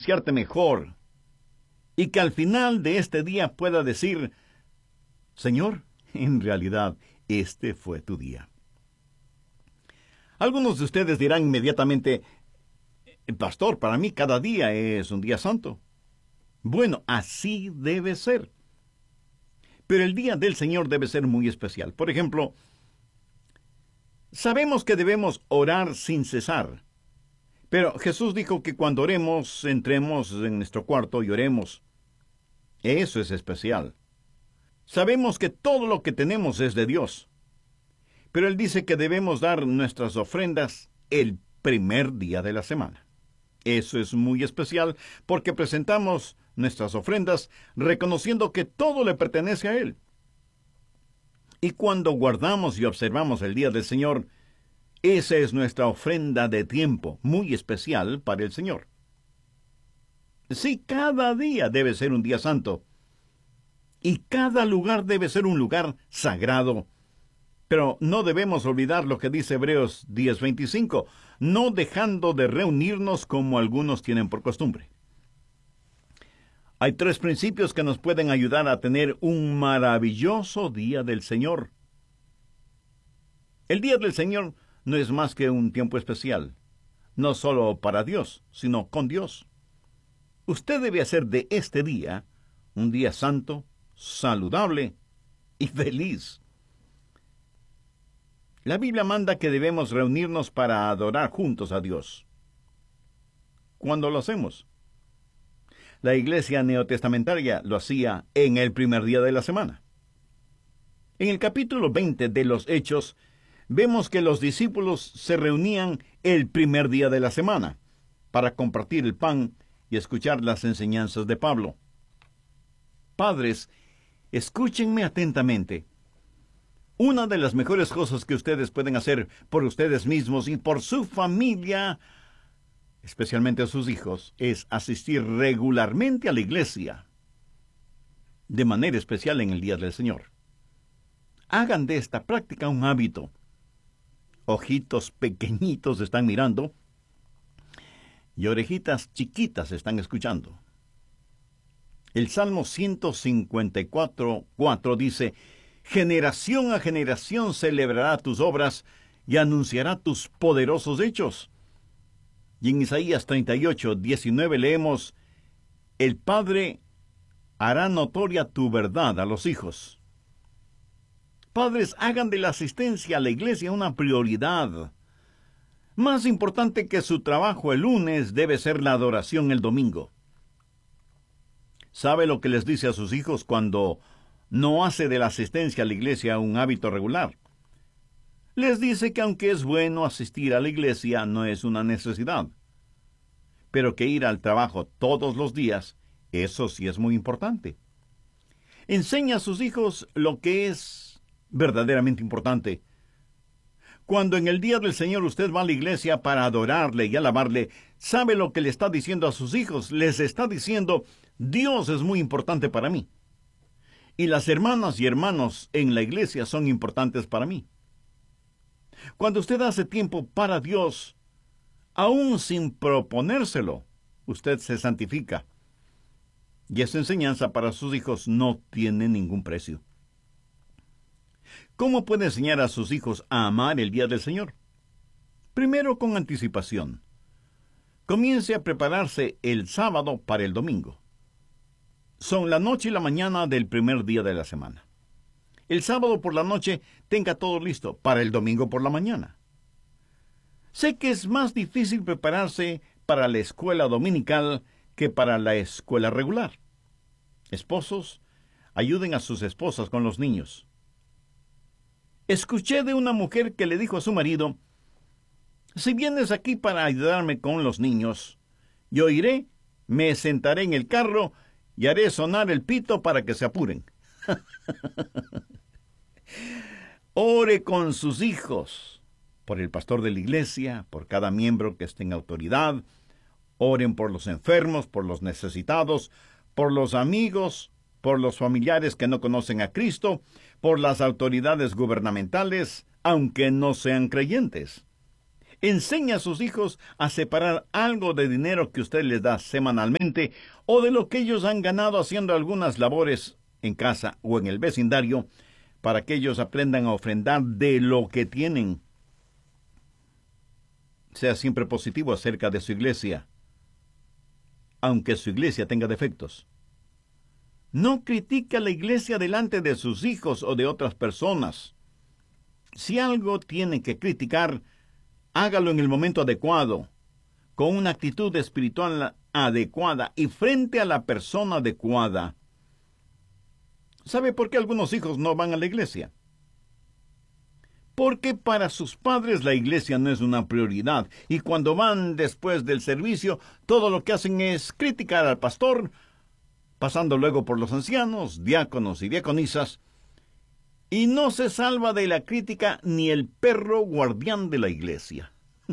apreciarte mejor y que al final de este día pueda decir: Señor, en realidad, este fue tu día. Algunos de ustedes dirán inmediatamente: Pastor, para mí cada día es un día santo. Bueno, así debe ser. Pero el día del Señor debe ser muy especial. Por ejemplo, sabemos que debemos orar sin cesar. Pero Jesús dijo que cuando oremos, entremos en nuestro cuarto y oremos. Eso es especial. Sabemos que todo lo que tenemos es de Dios. Pero Él dice que debemos dar nuestras ofrendas el primer día de la semana. Eso es muy especial porque presentamos nuestras ofrendas reconociendo que todo le pertenece a Él. Y cuando guardamos y observamos el día del Señor, esa es nuestra ofrenda de tiempo, muy especial para el Señor. Sí, cada día debe ser un día santo. Y cada lugar debe ser un lugar sagrado. Pero no debemos olvidar lo que dice Hebreos 10:25, no dejando de reunirnos como algunos tienen por costumbre. Hay 3 principios que nos pueden ayudar a tener un maravilloso día del Señor. El día del Señor no es más que un tiempo especial, no solo para Dios, sino con Dios. Usted debe hacer de este día un día santo, saludable y feliz. La Biblia manda que debemos reunirnos para adorar juntos a Dios. ¿Cuándo lo hacemos? La iglesia neotestamentaria lo hacía en el primer día de la semana. En el capítulo 20 de los Hechos, vemos que los discípulos se reunían el primer día de la semana para compartir el pan y escuchar las enseñanzas de Pablo. Padres, escúchenme atentamente. Una de las mejores cosas que ustedes pueden hacer por ustedes mismos y por su familia, especialmente a sus hijos, es asistir regularmente a la iglesia, de manera especial en el día del Señor. Hagan de esta práctica un hábito. Ojitos pequeñitos están mirando y orejitas chiquitas están escuchando. El Salmo 154:4 dice: generación a generación celebrará tus obras y anunciará tus poderosos hechos. Y en Isaías 38:19 leemos: el Padre hará notoria tu verdad a los hijos. Padres, hagan de la asistencia a la iglesia una prioridad. Más importante que su trabajo el lunes debe ser la adoración el domingo. ¿Sabe lo que les dice a sus hijos cuando no hace de la asistencia a la iglesia un hábito regular? Les dice que aunque es bueno asistir a la iglesia, no es una necesidad. Pero que ir al trabajo todos los días, eso sí es muy importante. Enseña a sus hijos lo que es verdaderamente importante. Cuando en el día del Señor usted va a la iglesia para adorarle y alabarle, ¿sabe lo que le está diciendo a sus hijos? Les está diciendo: Dios es muy importante para mí. Y las hermanas y hermanos en la iglesia son importantes para mí. Cuando usted hace tiempo para Dios, aún sin proponérselo, usted se santifica. Y esa enseñanza para sus hijos no tiene ningún precio. ¿Cómo puede enseñar a sus hijos a amar el día del Señor? Primero, con anticipación. Comience a prepararse el sábado para el domingo. Son la noche y la mañana del primer día de la semana. El sábado por la noche tenga todo listo para el domingo por la mañana. Sé que es más difícil prepararse para la escuela dominical que para la escuela regular. Esposos, ayuden a sus esposas con los niños. Escuché de una mujer que le dijo a su marido: si vienes aquí para ayudarme con los niños, yo iré, me sentaré en el carro y haré sonar el pito para que se apuren. Ore con sus hijos, por el pastor de la iglesia, por cada miembro que esté en autoridad. Oren por los enfermos, por los necesitados, por los amigos, por los familiares que no conocen a Cristo, por las autoridades gubernamentales, aunque no sean creyentes. Enseña a sus hijos a separar algo de dinero que usted les da semanalmente o de lo que ellos han ganado haciendo algunas labores en casa o en el vecindario para que ellos aprendan a ofrendar de lo que tienen. Sea siempre positivo acerca de su iglesia, aunque su iglesia tenga defectos. No critique a la iglesia delante de sus hijos o de otras personas. Si algo tiene que criticar, hágalo en el momento adecuado, con una actitud espiritual adecuada y frente a la persona adecuada. ¿Sabe por qué algunos hijos no van a la iglesia? Porque para sus padres la iglesia no es una prioridad, y cuando van después del servicio, todo lo que hacen es criticar al pastor, pasando luego por los ancianos, diáconos y diaconisas, y no se salva de la crítica ni el perro guardián de la iglesia.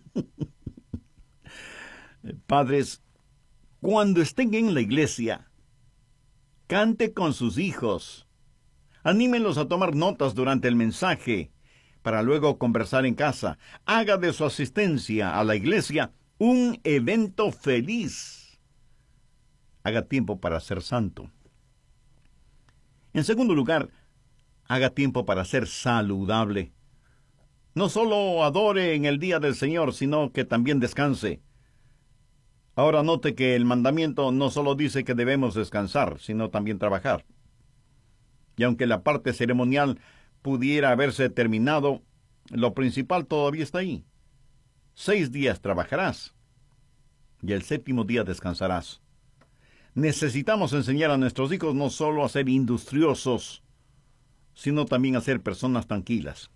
Padres, cuando estén en la iglesia, cante con sus hijos, anímenlos a tomar notas durante el mensaje, para luego conversar en casa. Haga de su asistencia a la iglesia un evento feliz. Haga tiempo para ser santo. En segundo lugar, haga tiempo para ser saludable. No solo adore en el día del Señor, sino que también descanse. Ahora note que el mandamiento no solo dice que debemos descansar, sino también trabajar. Y aunque la parte ceremonial pudiera haberse terminado, lo principal todavía está ahí. 6 días trabajarás y el 7º día descansarás. Necesitamos enseñar a nuestros hijos no solo a ser industriosos, sino también a ser personas tranquilas.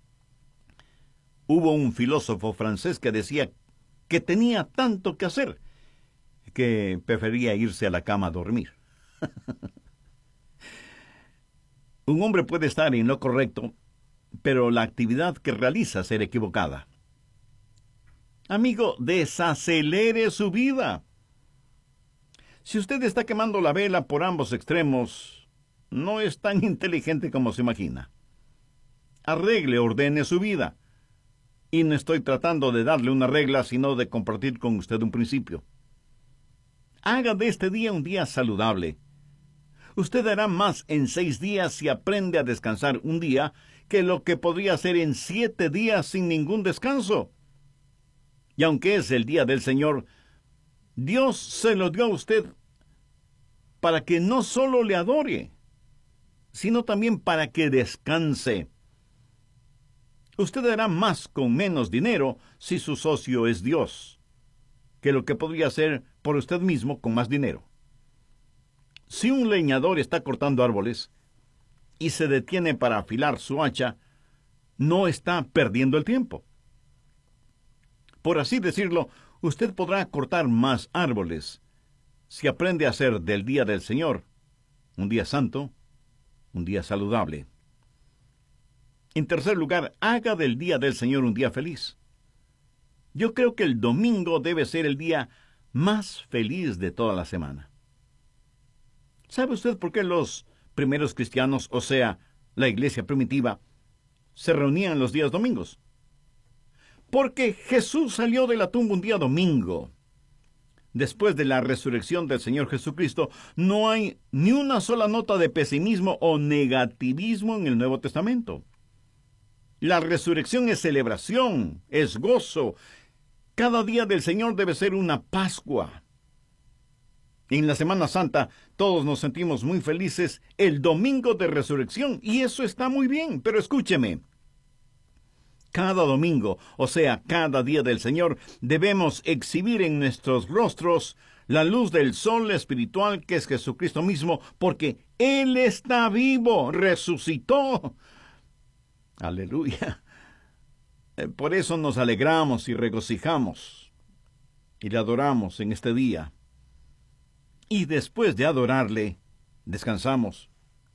Hubo un filósofo francés que decía que tenía tanto que hacer que prefería irse a la cama a dormir. Un hombre puede estar en lo correcto, pero la actividad que realiza ser equivocada. Amigo, desacelere su vida. Si usted está quemando la vela por ambos extremos, no es tan inteligente como se imagina. Arregle, ordene su vida. Y no estoy tratando de darle una regla, sino de compartir con usted un principio. Haga de este día un día saludable. Usted hará más en 6 días si aprende a descansar un día que lo que podría hacer en 7 días sin ningún descanso. Y aunque es el día del Señor, Dios se lo dio a usted para que no solo le adore, sino también para que descanse. Usted hará más con menos dinero si su socio es Dios, que lo que podría hacer por usted mismo con más dinero. Si un leñador está cortando árboles y se detiene para afilar su hacha, no está perdiendo el tiempo. Por así decirlo, usted podrá cortar más árboles si aprende a hacer del día del Señor un día santo, un día saludable. En tercer lugar, haga del día del Señor un día feliz. Yo creo que el domingo debe ser el día más feliz de toda la semana. ¿Sabe usted por qué los primeros cristianos, o sea, la iglesia primitiva, se reunían los días domingos? Porque Jesús salió de la tumba un día domingo. Después de la resurrección del Señor Jesucristo, no hay ni una sola nota de pesimismo o negativismo en el Nuevo Testamento. La resurrección es celebración, es gozo. Cada día del Señor debe ser una Pascua. En la Semana Santa todos nos sentimos muy felices el domingo de resurrección, y eso está muy bien, pero escúcheme. Cada domingo, o sea, cada día del Señor, debemos exhibir en nuestros rostros la luz del sol espiritual que es Jesucristo mismo, porque Él está vivo, resucitó. Aleluya. Por eso nos alegramos y regocijamos y le adoramos en este día. Y después de adorarle, descansamos.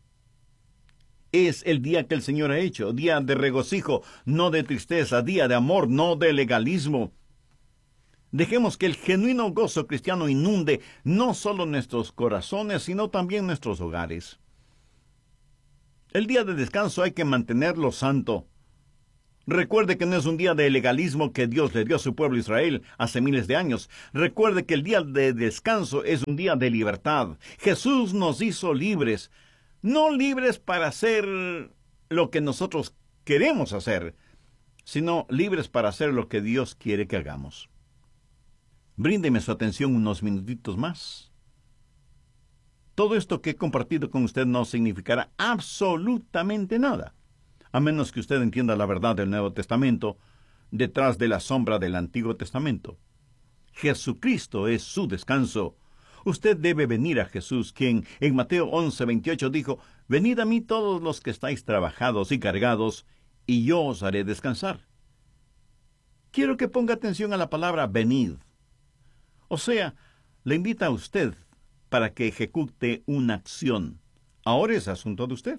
Es el día que el Señor ha hecho, día de regocijo, no de tristeza, día de amor, no de legalismo. Dejemos que el genuino gozo cristiano inunde no solo nuestros corazones, sino también nuestros hogares. El día de descanso hay que mantenerlo santo. Recuerde que no es un día de legalismo que Dios le dio a su pueblo Israel hace miles de años. Recuerde que el día de descanso es un día de libertad. Jesús nos hizo libres, no libres para hacer lo que nosotros queremos hacer, sino libres para hacer lo que Dios quiere que hagamos. Bríndeme su atención unos minutitos más. Todo esto que he compartido con usted no significará absolutamente nada, a menos que usted entienda la verdad del Nuevo Testamento detrás de la sombra del Antiguo Testamento. Jesucristo es su descanso. Usted debe venir a Jesús, quien en Mateo 11:28 dijo: «Venid a mí todos los que estáis trabajados y cargados, y yo os haré descansar». Quiero que ponga atención a la palabra venid. O sea, le invita a usted para que ejecute una acción. Ahora es asunto de usted.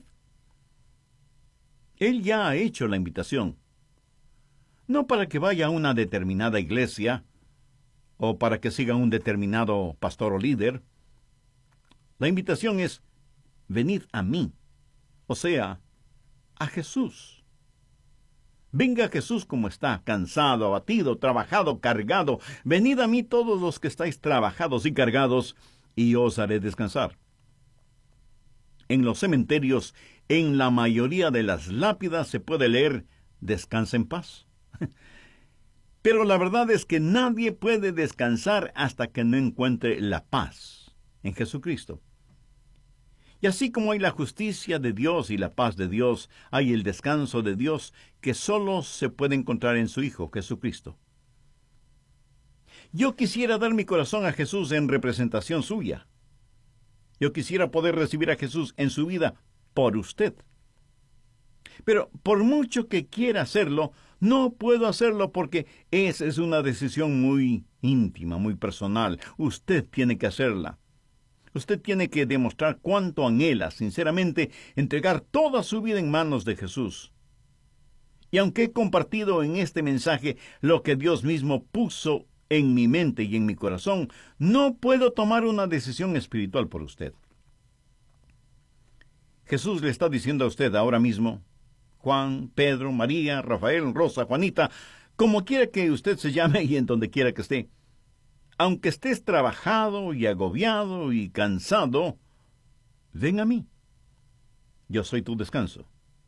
Él ya ha hecho la invitación. No para que vaya a una determinada iglesia o para que siga un determinado pastor o líder. La invitación es: venid a mí, o sea, a Jesús. Venga a Jesús como está, cansado, abatido, trabajado, cargado. Venid a mí todos los que estáis trabajados y cargados, y yo os haré descansar. En los cementerios, en la mayoría de las lápidas se puede leer: «Descansa en paz». Pero la verdad es que nadie puede descansar hasta que no encuentre la paz en Jesucristo. Y así como hay la justicia de Dios y la paz de Dios, hay el descanso de Dios que solo se puede encontrar en su Hijo, Jesucristo. Yo quisiera dar mi corazón a Jesús en representación suya. Yo quisiera poder recibir a Jesús en su vida por usted. Pero por mucho que quiera hacerlo, no puedo hacerlo porque esa es una decisión muy íntima, muy personal. Usted tiene que hacerla. Usted tiene que demostrar cuánto anhela, sinceramente, entregar toda su vida en manos de Jesús. Y aunque he compartido en este mensaje lo que Dios mismo puso en mi mente y en mi corazón, no puedo tomar una decisión espiritual por usted. Jesús le está diciendo a usted ahora mismo: Juan, Pedro, María, Rafael, Rosa, Juanita, como quiera que usted se llame y en donde quiera que esté, aunque estés trabajado y agobiado y cansado, ven a mí. Yo soy tu descanso.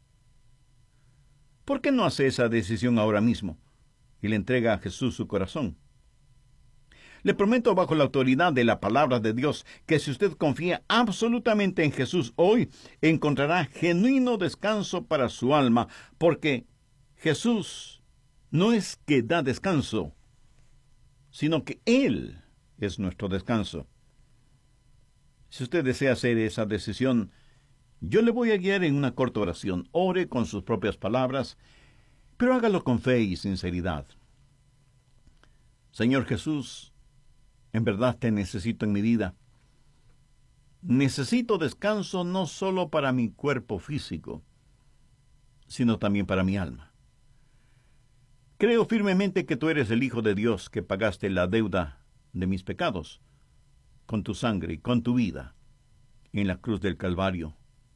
¿Por qué no hace esa decisión ahora mismo y le entrega a Jesús su corazón? Le prometo bajo la autoridad de la palabra de Dios que si usted confía absolutamente en Jesús hoy, encontrará genuino descanso para su alma, porque Jesús no es que da descanso, sino que Él es nuestro descanso. Si usted desea hacer esa decisión, yo le voy a guiar en una corta oración. Ore con sus propias palabras, pero hágalo con fe y sinceridad. Señor Jesús, en verdad te necesito en mi vida. Necesito descanso no solo para mi cuerpo físico, sino también para mi alma. Creo firmemente que tú eres el Hijo de Dios, que pagaste la deuda de mis pecados con tu sangre y con tu vida en la cruz del Calvario.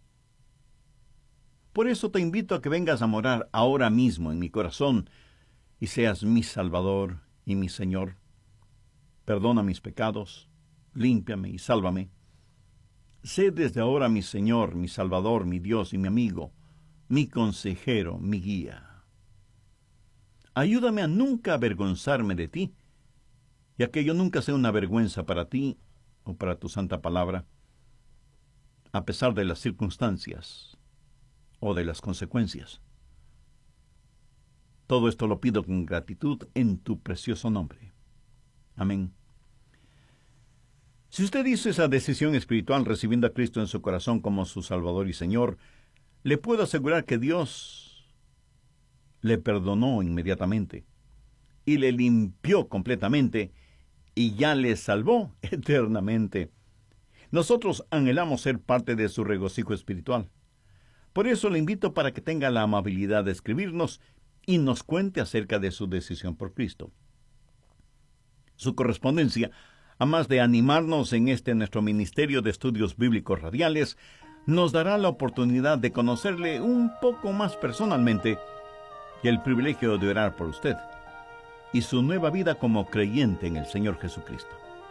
Por eso te invito a que vengas a morar ahora mismo en mi corazón y seas mi Salvador y mi Señor. Perdona mis pecados, límpiame y sálvame. Sé desde ahora mi Señor, mi Salvador, mi Dios y mi amigo, mi consejero, mi guía. Ayúdame a nunca avergonzarme de ti, y a que yo nunca sea una vergüenza para ti o para tu santa palabra, a pesar de las circunstancias o de las consecuencias. Todo esto lo pido con gratitud en tu precioso nombre. Amén. Si usted hizo esa decisión espiritual recibiendo a Cristo en su corazón como su Salvador y Señor, le puedo asegurar que Dios le perdonó inmediatamente y le limpió completamente y ya le salvó eternamente. Nosotros anhelamos ser parte de su regocijo espiritual. Por eso le invito para que tenga la amabilidad de escribirnos y nos cuente acerca de su decisión por Cristo. Su correspondencia, a más de animarnos en nuestro ministerio de estudios bíblicos radiales, nos dará la oportunidad de conocerle un poco más personalmente y el privilegio de orar por usted y su nueva vida como creyente en el Señor Jesucristo.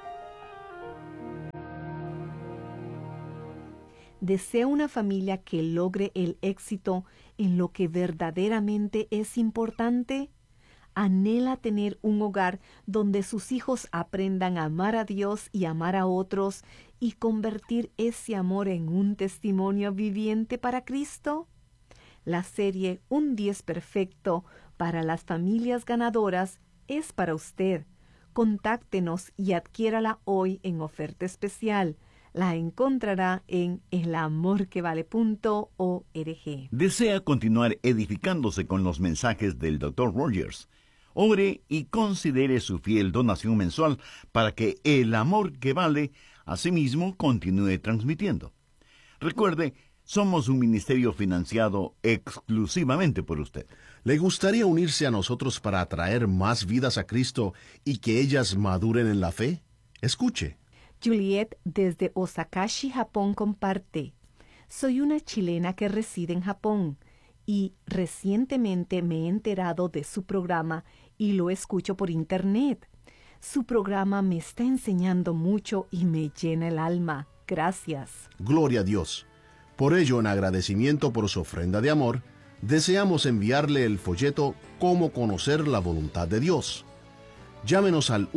¿Desea una familia que logre el éxito en lo que verdaderamente es importante? ¿Anhela tener un hogar donde sus hijos aprendan a amar a Dios y amar a otros y convertir ese amor en un testimonio viviente para Cristo? La serie Un 10 Perfecto para las familias ganadoras es para usted. Contáctenos y adquiérala hoy en oferta especial. La encontrará en elamorquevale.org. ¿Desea continuar edificándose con los mensajes del Dr. Rogers? Ore y considere su fiel donación mensual para que El Amor que Vale asimismo continúe transmitiendo. Recuerde, somos un ministerio financiado exclusivamente por usted. ¿Le gustaría unirse a nosotros para atraer más vidas a Cristo y que ellas maduren en la fe? Escuche. Juliet desde Osakashi, Japón, comparte: soy una chilena que reside en Japón y recientemente me he enterado de su programa y lo escucho por internet. Su programa me está enseñando mucho y me llena el alma. Gracias. Gloria a Dios. Por ello, en agradecimiento por su ofrenda de amor, deseamos enviarle el folleto Cómo conocer la voluntad de Dios. Llámenos al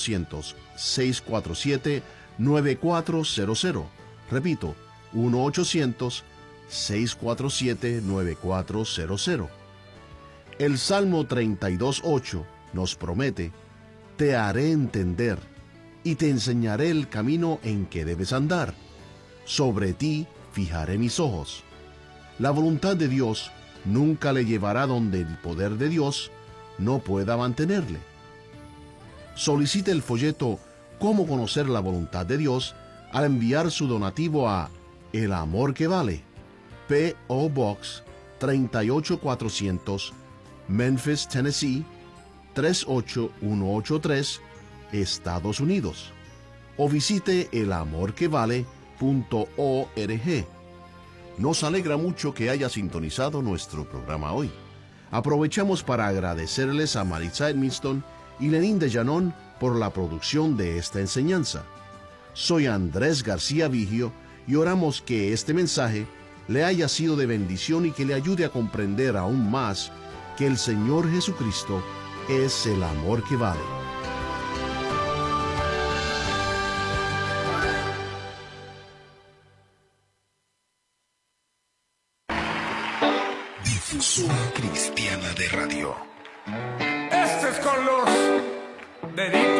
1-800-647-9400. Repito, 1-800-647-9400. El Salmo 32:8 nos promete: te haré entender y te enseñaré el camino en que debes andar. Sobre ti fijaré mis ojos. La voluntad de Dios nunca le llevará donde el poder de Dios no pueda mantenerle. Solicite el folleto Cómo conocer la voluntad de Dios al enviar su donativo a El Amor que Vale, P.O. Box 38400, Memphis, Tennessee 38183, Estados Unidos. O visite elamorquevale.org. Nos alegra mucho que haya sintonizado nuestro programa hoy. Aprovechamos para agradecerles a Maritza Edmiston y Lenín de Llanón por la producción de esta enseñanza. Soy Andrés García Vigio y oramos que este mensaje le haya sido de bendición y que le ayude a comprender aún más que el Señor Jesucristo es el amor que vale. Difusora Cristiana de Radio. Este es con los deditos.